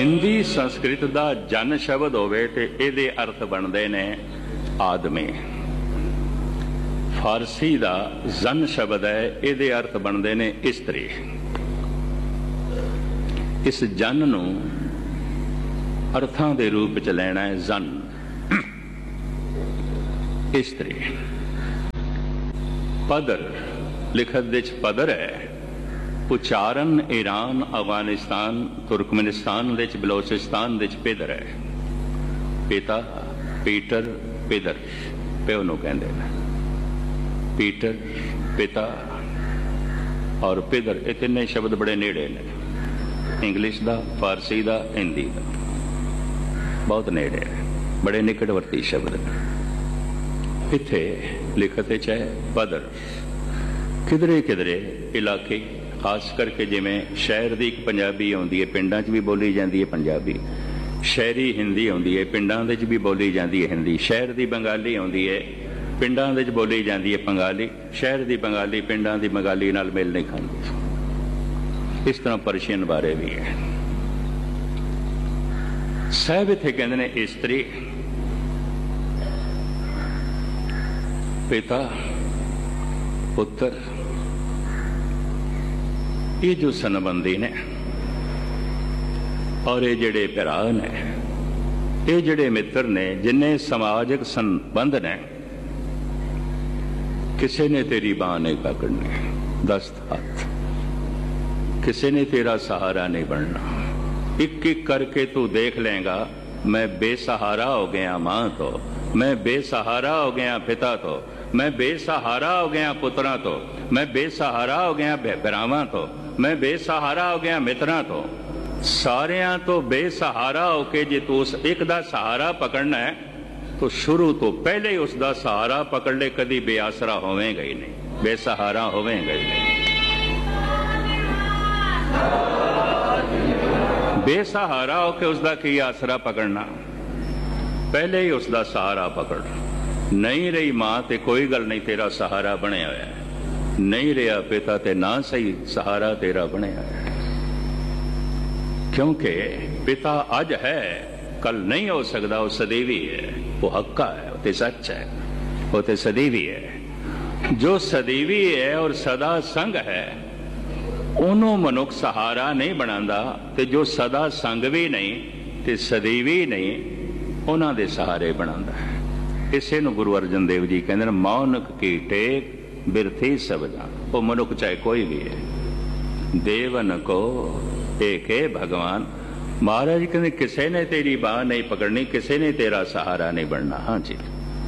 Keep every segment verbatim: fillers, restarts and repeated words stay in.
हिंदी संस्कृत का जन शब्द होवे ते इहदे अर्थ बनते ने आदमी। फारसी का जन शब्द है, इहदे अर्थ बनते ने इस्त्री। इस जन नूं अर्थां दे रूप च लेना है जन, इस्त्री। पदर लिखत दे च पदर है, उच्चारण ईरान, अफगानिस्तान, तुर्कमेनिस्तान दे च बलोचिस्तान दे च पिदर है। पिता, पीटर, पिदर प्यो नूं कहंदे ने। पीटर, पिता और पिदर, ये तिन्ने शब्द बड़े नेड़े ने। इंग्लिश का, फारसी का, हिंदी का बहुत नेड़े है, बड़े निकटवर्ती शब्द ने। इत्थे लिखत है पदर। किधरे किधरे इलाके खास करके जिमें शहर की एक पंजाबी आउंदी है, पिंडां च भी बोली जाती है पंजाबी। शहरी हिंदी आउंदी है, पिंडां दे च भी बोली जाती है हिंदी। शहर की बंगाली आउंदी है, पिंडां दे च बोली जाती है बंगाली। शहर की बंगाली पिंडां की बंगाली नाल मेल नहीं खाती। इस तरह पर्शियन बारे भी है। साहब इत्थे कहंदे ने इस्त्री, पिता, पुत्र। ये जो सनबंदी ने और ये जड़े भरा ने, ये जड़े मित्र ने, जिन्हें समाजिक संबंध ने, किसी ने तेरी बांह नहीं पकड़नी, दस्त हाथ। किसी ने तेरा सहारा नहीं बनना। एक एक करके तू देख लेगा, मैं बेसहारा हो गया मां तो, मैं बेसहारा हो गया पिता तो, मैं बेसहारा हो गया पुत्रा तो, मैं बेसहारा हो गया भरावां तो, मैं बेसहारा हो गया मित्रां तो। सारियां तो बेसहारा होके जे तू उस एक दा सहारा पकड़ना है तो शुरू तो पहले ही उसका सहारा पकड़ ले। कदी बेआसरा होवेगा ही नहीं, बेसहारा होवेगा ही नहीं। बेसहारा होके उसका की आसरा पकड़ना, पहले ही उसका सहारा पकड़। नहीं रही मां ते कोई गल नहीं, तेरा सहारा बने होया है। नहीं रहा पिता ते ना सही, सहारा तेरा बने होया है। क्योंकि पिता अज है, कल नहीं हो सकता। वो सदैवी है, वो हक्का है, वो ते सच है, वो ते सदैवी है। जो सदैवी है और सदा संग है, ਉਹਨੂੰ ਮਨੁੱਖ सहारा नहीं बनाता, ਤੇ जो सदा संग भी नहीं ਤੇ सदैवी नहीं, ਉਹਨਾਂ ਦੇ सहारे बनाता है। इसे ਨੂੰ गुरु अर्जन देव जी कहते हैं, मौनक की टेक बिरथी सब जान। वो मनुख चाहे कोई भी है, देवन को एक है भगवान। महाराज कहते किसी ने तेरी बाह नहीं पकड़नी, किसी ने तेरा सहारा नहीं बनना। हाँ जी।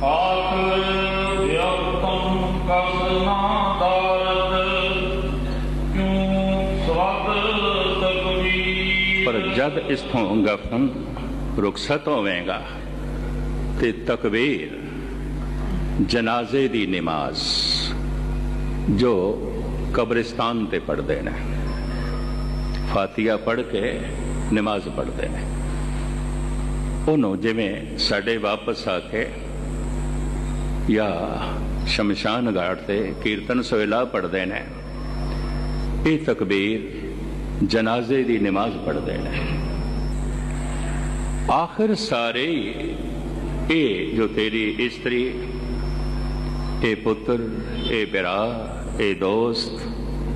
पर जद इस्थों गफन रुखसत होवेगा ते तकबीर जनाजे दी नमाज जो कब्रिस्तान ते पढ़ते ने, फातिया पढ़ के नमाज पढ़ते हैं। उन्होंने जिमें साढ़े वापस आके या शमशान घाट से कीर्तन सोहला पढ़ते हैं, ये तकबीर जनाजे की नमाज पढ़ते हैं। आखिर सारे ये जो तेरी स्त्री, ये पुत्र, ये बिरा, ये दोस्त,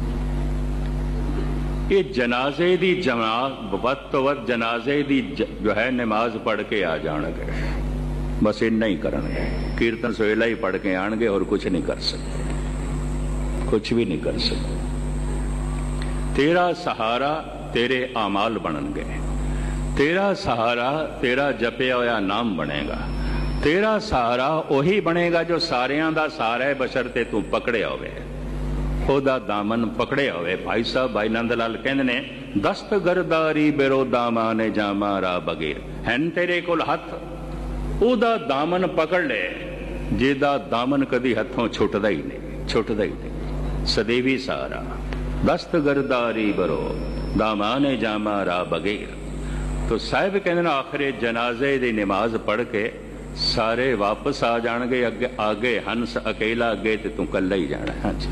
ये जनाजे की जमात वत तो वत जनाजे की जो है नमाज पढ़ के आ जाएंगे। बस इन्ना ही करेंगे, कीर्तन सोहला ही पढ़ के आएंगे और कुछ नहीं कर सकते, कुछ भी नहीं कर सकते। तेरा सहारा तेरे आमाल बननगे, तेरा सहारा तेरा जपया होया नाम बनेगा, तेरा सहारा वही बनेगा जो सारियां दा सहारा है, बशर्ते तू पकड़े होवे, ओदा दामन पकड़े होवे। भाई साहब भाई नंद लाल कहंदे ने, दस्त गरदारी बेरो दामाने जामा रा बगीर। हैन तेरे कोल हथ, ओदा दामन पकड़ ले, जेदा दामन कदी हथों छुटदा ही नहीं, छुटदा ही नहीं। सदैवी सहारा, दस्त गरदारी बरो दामाने जामा रा बगीर। तो साहिब कहते आखिरे जनाजे की नमाज पढ़ के सारे वापस आ जाएंगे। अगे आगे हंस अकेला, अगे तो तू कला ही जाना। हाँ जी।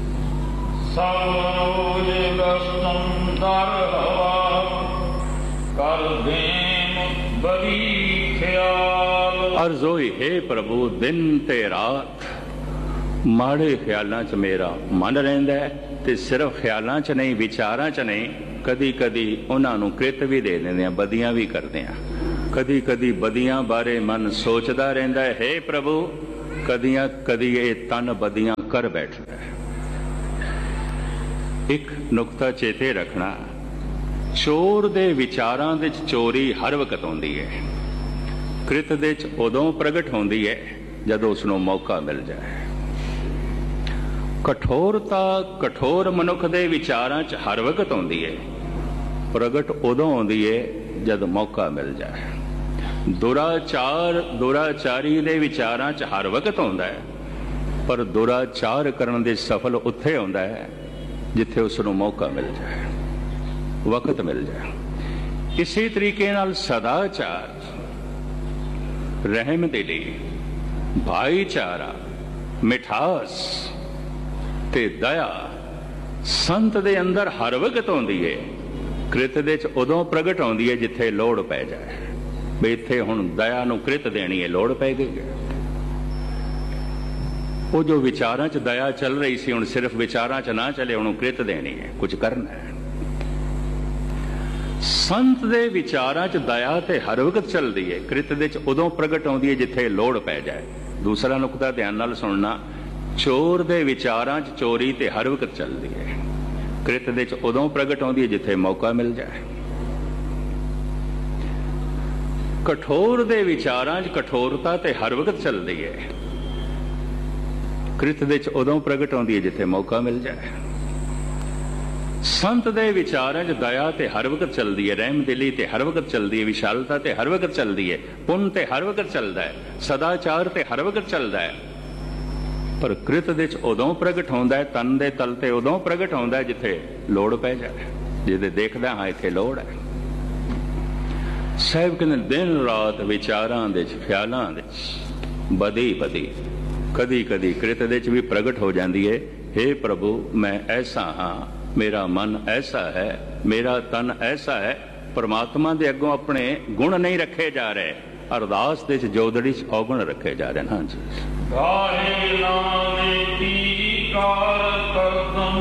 कर देम बड़ी ख्याल। अर्ज होई हे प्रभु दिन ते रात माड़े ख्यालों च मेरा मन रहिंदा है, ते सिर्फ ख्यालों च नहीं विचारां च नहीं, कदी कदी उन्होंने कृत भी दे देंदे, बदियां भी करते हैं। कदी कदी बदियां बारे मन सोचता रहिंदा है हे प्रभु, कदियां कदी ये तन बदियां कर बैठदा है। एक नुकता चेते रखना, चोर दे विचारां दे चोरी हर वक्त होंदी है, कृत दे उदों प्रगट होंदी है जदों उसनों मौका मिल जाए। कठोरता कठोर मनुख दे विचारां च हर वक्त होंदी है, प्रगट उदों होंदी है जद मौका मिल जाए। दुराचार दुराचारी दे विचारां च हर वक्त होंदा है, पर दुराचार करन दे सफल उत्थे होंदा है जिथे उसनों मौका मिल जाए, वक्त मिल जाए। इसी तरीके नाल सदाचार, रहम दिली, भाईचारा, मिठास ते दया संत दे अंदर हर वक्त होंदी है, कृत दे च उदों प्रगट होंदी है जिथे लोड़ पै जाए। भी इत्थे हुण दया नूं कृत देनी है, लोड़ पै गई है। वो जो विचारां च दया चल रही सी, हुण सिर्फ विचारां च ना चले, हुण कृत देनी है, कुछ करना है। संत दे विचारां च दया ते हर वक्त चलती है, कृत दे च उदों प्रगट होंदी है जिथे लोड़ पै जाए। दूसरा नुकता ध्यान नाल सुनना, चोर दे विचारां च चोरी ते हर वक्त चलती है, कृत दे च उदों प्रगट होंदी है जिथे मौका मिल जाए। कठोर दे विचारां च कठोरता ते हर वक्त चलती है, कृत दे च उदों प्रगट होंदी है जिथे मौका मिल जाए। संत दे विचारां च दया ते हर वक्त चलती है, रहम दिली ते हर वक्त चलती है, विशालता ते हर वक्त चलती है, पुण्य ते हर वक्त चलता है, सदाचार ते हर वक्त चलता है। पर कृत दे च उदों प्रगट होंदा है, तन दे तल ते उदों प्रगट होंदा है जिथे लोड़ पै जाए, जिथे देखदा हाँ इत्थे लोड़ है। साहिब कहंदे दिन रात विचारां दे च ख्यालां दे च बदी बदी कदी कदी कृत दे च भी प्रगट हो जाती है। हे प्रभु मैं ऐसा हाँ, मेरा मन ऐसा है, मेरा तन ऐसा है। परमात्मा दे अगों अपने गुण नहीं रखे जा रहे, अरदास दे च जोदड़ी च अवगुण रखे जा रहे हैं। हाँ जी, गाहे नामे की कार करदम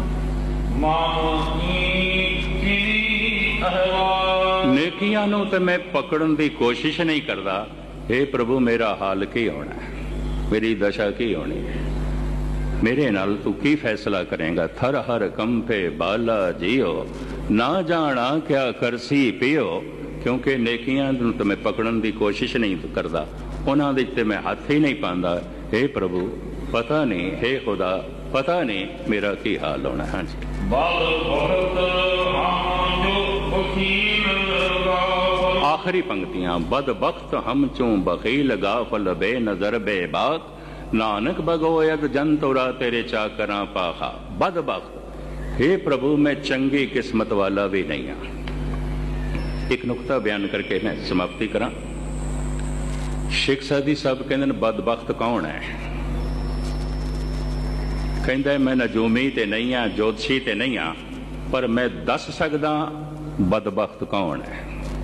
मानी की अहवाल। नेकियां नूं ते मैं पकड़न दी कोशिश नहीं करता। हे प्रभु मेरा हाल की होना है, मेरी दशा की होनी है, मेरे नाल तू की फैसला करेगा। थर हर कंपे बाला जियो, ना जाना क्या करसी पियो। क्योंकि नेकियां नूं ते मैं पकड़न दी कोशिश नहीं करता, उन्हां दे ते मैं हाथ ही नहीं पांदा। हे प्रभु पता नहीं, हे खुदा पता नहीं मेरा की हाल होना है। हाँ जी, आखिरी पंक्तियां, बदबख्त हम चूं बखील गाफल बे नजर बेबाक, नानक बगोयद जन तोरा तेरे चाकरां पाखा। बदबख्त, हे प्रभु मैं चंगी किस्मत वाला भी नहीं हाँ। एक नुकता बयान करके मैं समाप्ति करा। शेख सादी साहब कहते बदबख्त कौन है? कहता है मैं नजूमी ते नहीं हाँ, ज्योतिषी ते नहीं हाँ, पर मैं दस सकदा बदबख्त कौन है।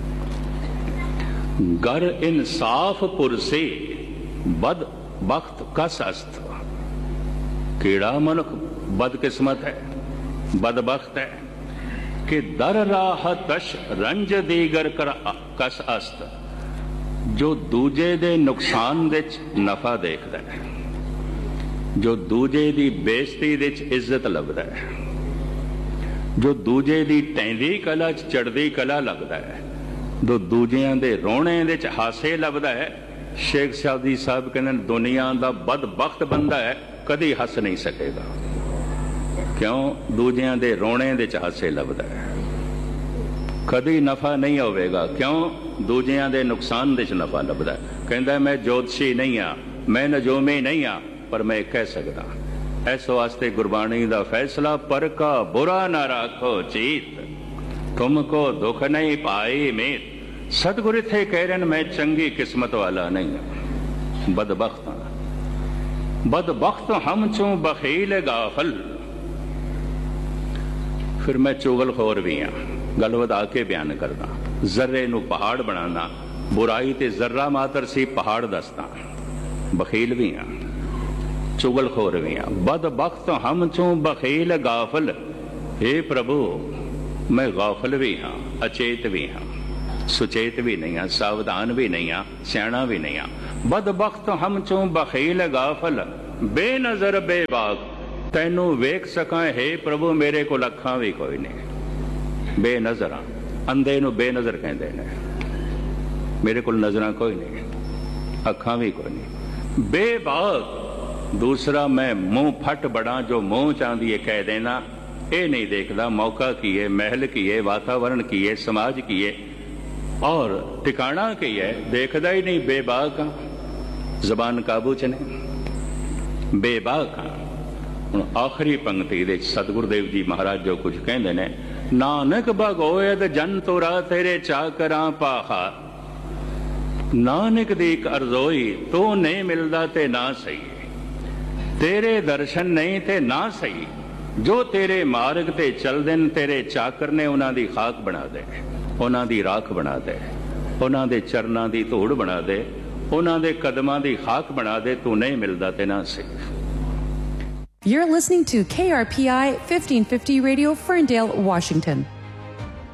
गर इंसाफ पुरसे बद बख्त कस अस्त। कीड़ा मनुख बदकिस्मत है, बदबख्त है कि दर राह तश रंज दीगर कर कस अस्त, जो दूजे दे नुकसान दे नफा देखदा है, जो दूजे दी बेइज्जती दे इज्जत लभदा है, जो दूजे दी टैंदी कला च चढ़दी कला लगदा है, जो दूजियां दे रोने दे च हासे लभदा है। शेख सादी साहब कहते दुनिया का बदबख्त बंदा है, कदी हस नहीं सकेगा। क्यों? दूजियां दे रोने दे च हासे लभदा है, कदी नफा नहीं होवेगा। क्यों? दूजियां दे नुकसान दे च नफा लभदा है। कहता मैं ज्योतिषी नहीं हाँ, मैं नजूमी नहीं हाँ, पर मैं कह सकदा। इस वास्ते गुरबाणी का फैसला, पर का बुरा ना राखो चीत, तुमको दुख नहीं पाई मीत। सतगुरु थे कह रहे मैं चंगी किस्मत वाला नहीं हूं, बदबख्त हाँ। बदबख्त हम चूं बखील गाफल, फिर मैं चुगलखोर भी हाँ। गल वधा के बयान करदा। ਜ਼ਰਰੇ ਨੂੰ ਪਹਾੜ ਬਣਾਉਣਾ, ਬੁਰਾਈ ਤੇ ਜ਼ਰਰਾ ਮਾਤਰ ਸੀ ਪਹਾੜ ਦੱਸਦਾ। ਬਖੀਲ ਵੀ ਹਾਂ, ਚੁਗਲਖੋਰ ਵੀ ਹਾਂ। ਬਦਬਖਤ ਹਮ ਚੋਂ ਬਖੀਲ ਗਾਫਲ, हे ਪ੍ਰਭੂ ਮੈਂ ਗਾਫਲ ਵੀ ਹਾਂ, ਅਚੇਤ ਵੀ ਹਾਂ, ਸੁਚੇਤ ਵੀ ਨਹੀਂ ਹਾਂ, ਸਾਵਧਾਨ ਵੀ ਨਹੀਂ ਹਾਂ, ਸਿਆਣਾ ਵੀ ਨਹੀਂ ਹਾਂ। ਬਦਬਖਤ ਹਮ ਚੋਂ ਬਖੀਲ ਗਾਫਲ, ਬੇਨਜ਼ਰ ਬੇਬਾਕ, ਤੈਨੂੰ ਵੇਖ ਸਕਾਂ हे ਪ੍ਰਭੂ ਮੇਰੇ ਕੋਲ ਅੱਖਾਂ ਵੀ ਕੋਈ ਨਹੀਂ। ਬੇਨਜ਼ਰ ਹਾਂ, ਅੰਧੇ ਨੂੰ ਬੇਨਜ਼ਰ ਕਹਿੰਦੇ ਨੇ। ਮੇਰੇ ਕੋਲ ਨਜ਼ਰਾਂ ਕੋਈ ਨਹੀਂ, ਅੱਖਾਂ ਵੀ ਕੋਈ ਨਹੀਂ। ਬੇਬਾਕ ਦੂਸਰਾ, ਮੈਂ ਮੂੰਹ ਫੱਟ ਬੜਾ, ਜੋ ਮੂੰਹ ਚਾਹੁੰਦੀ ਹੈ ਕਹਿ ਦੇਣਾ। ਇਹ ਨਹੀਂ ਦੇਖਦਾ ਮੌਕਾ ਕੀ ਹੈ, ਮਹਿਲ ਕੀ ਹੈ, ਵਾਤਾਵਰਨ ਕੀ ਹੈ, ਸਮਾਜ ਕੀ ਹੈ ਔਰ ਟਿਕਾਣਾ ਕੀ ਹੈ, ਦੇਖਦਾ ਹੀ ਨਹੀਂ। ਬੇਬਾਕ ਹਾਂ, ਜ਼ਬਾਨ ਕਾਬੂ ਚ ਨਹੀਂ, ਬੇਬਾਕ ਹਾਂ। ਹੁਣ ਆਖਰੀ ਪੰਕਤੀ ਦੇ ਸਤਿਗੁਰਦੇਵ ਜੀ ਮਹਾਰਾਜ ਜੋ ਕੁਝ ਕਹਿੰਦੇ ਨੇ, ਨਾਨਕ ਭਗੋਇਦ ਜਨ ਤੋਰਾ ਤੇਰੇ ਚਾਕਰਾਂ ਪਾਹਾ। ਨਾਨਕ ਦੀ ਇੱਕ ਅਰਜ਼ੋਈ, ਤੂੰ ਨਹੀਂ ਮਿਲਦਾ ਤੇ ਨਾ ਸਹੀ, ਤੇਰੇ ਦਰਸ਼ਨ ਨਹੀਂ ਤੇ ਨਾ ਸਹੀ। ਜੋ ਤੇਰੇ ਮਾਰਗ ਤੇ ਚੱਲਦੇ ਨੇ ਤੇਰੇ ਚਾਕਰ ਨੇ, ਉਹਨਾਂ ਦੀ ਖਾਕ ਬਣਾ ਦੇ, ਉਹਨਾਂ ਦੀ ਰਾਖ ਬਣਾ ਦੇ, ਉਹਨਾਂ ਦੇ ਚਰਨਾਂ ਦੀ ਧੂੜ ਬਣਾ ਦੇ, ਉਹਨਾਂ ਦੇ ਕਦਮਾਂ ਦੀ ਖਾਕ ਬਣਾ ਦੇ। ਤੂੰ ਨਹੀਂ ਮਿਲਦਾ ਤੇ ਨਾ ਸਹੀ। You're listening to K R P I fifteen fifty Radio, Ferndale, Washington.